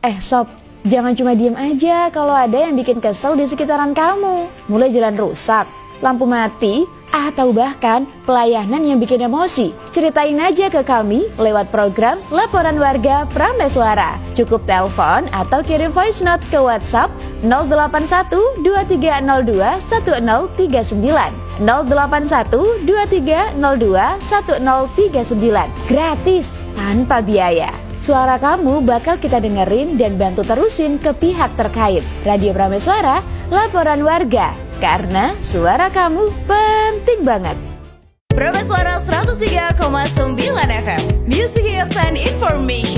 Sob, jangan cuma diem aja kalau ada yang bikin kesel di sekitaran kamu. Mulai jalan rusak, lampu mati, atau bahkan pelayanan yang bikin emosi. Ceritain aja ke kami lewat program Laporan Warga Prameswara. Cukup telepon atau kirim voice note ke WhatsApp 081 2302 1039 081 2302 1039. Gratis, tanpa biaya. Suara kamu bakal kita dengerin dan bantu terusin ke pihak terkait. Radio Prameswara, Laporan Warga. Karena suara kamu penting banget. Prameswara 103,9 FM, Music Hits and Information.